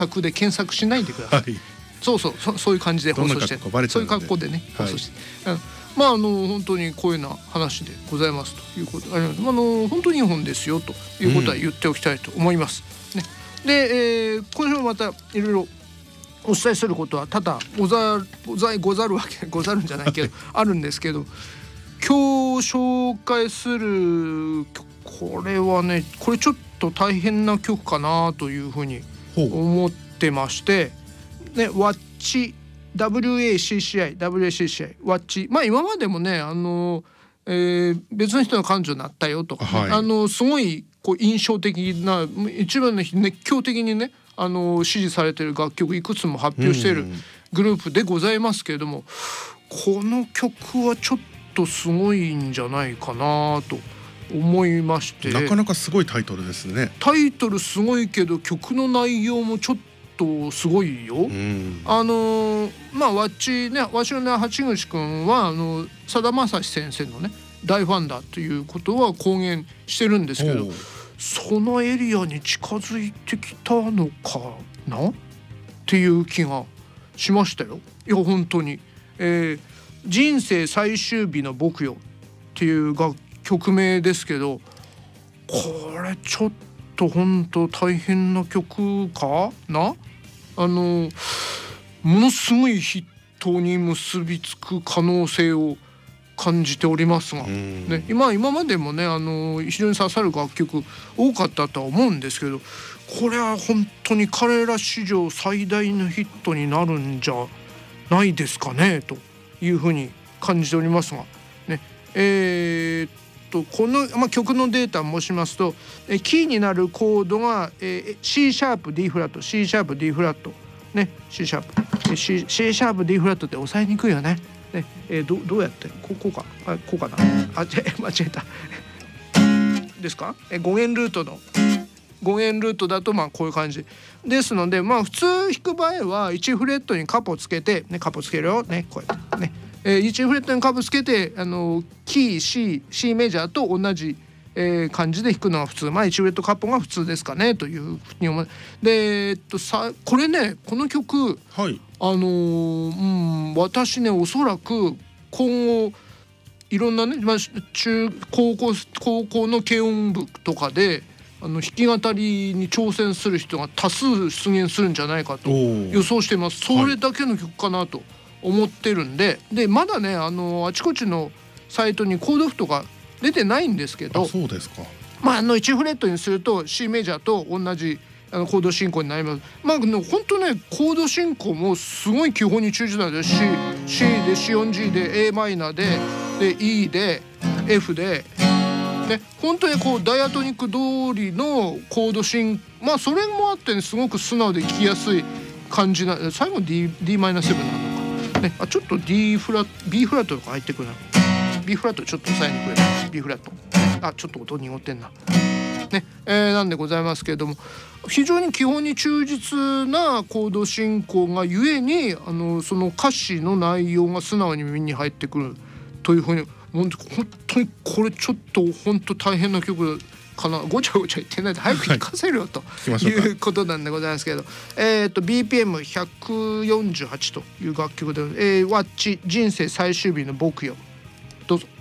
索で検索しないでください、はい、そういう感じで放送して、そういう格好でね、放送して、本当にこういうような話でございますということで、本当にいい本ですよということは言っておきたいと思います、ね。で、今週もまたいろいろお伝えすることは多々ござるんじゃないけどあるんですけど、今日紹介するこれはね、これちょっと大変な曲かなというふうに思ってまして、ね、WACCI WACCI 今までもね、別の人の彼女になったよとか、ね、すごいこう印象的な、一番の熱狂的にね、支持されている楽曲いくつも発表しているグループでございますけれども、この曲はちょっとすごいんじゃないかなと思いまして。 なかなかすごいタイトルですね。 タイトルすごいけど曲の内容もちょっとすごいよ。わしのね、八口くんはさだまさし先生のね大ファンだということは公言してるんですけど、そのエリアに近づいてきたのかなっていう気がしましたよ。いや本当に、人生最終日の僕よっていう曲名ですけど、これちょっと本当大変な曲かな。ものすごいヒットに結びつく可能性を感じておりますが、ね、今までもね、非常に刺さる楽曲多かったとは思うんですけど、これは本当に彼ら史上最大のヒットになるんじゃないですかねというふうに感じておりますが、ね、この、曲のデータを申しますと、キーになるコードが、C シャープ D フラット C シャープ D フラットね、C シャープ C シャープ D フラットって押さえにくいよね。ね、どうやってこうかこうかな間違えたですか。5弦ルートだとこういう感じですので、普通弾く場合は1フレットにカポつけて、ね、カポつけるよね、こうやってね、1フレットにカポつけてキー C メジャーと同じ感じで弾くのが普通、1フレットカポが普通ですかねというふうに思う。で、これね、この曲、はい、私ね、おそらく今後いろんなね、高校の軽音部とかで弾き語りに挑戦する人が多数出現するんじゃないかと予想してます。それだけの曲かなと思ってるんで、まだね、あちこちのサイトにコード譜とか出てないんですけど、 そうですか。 1フレットにすると C メジャーと同じコード進行になります。本当ね、コード進行もすごい基本に忠実なんで、 C で C4G で A マイナーで E で F で、ね、本当にこうダイアトニック通りのコード進行、それもあってね、すごく素直で聴きやすい感じな。最後 D マイナー7なのかね。ちょっと B フラットとか入ってくるな。B フラットちょっと抑えにくいな。B フラット、ちょっと音濁ってんなね、なんでございますけれども、非常に基本に忠実なコード進行がゆえにその歌詞の内容が素直に耳に入ってくるというふうに、本当にこれちょっと本当大変な曲かな。ごちゃごちゃ言ってないで早く聞かせるよ、ということなんでございますけど、BPM148 という楽曲で、ワッチ人生最終日の僕よ、どうぞ。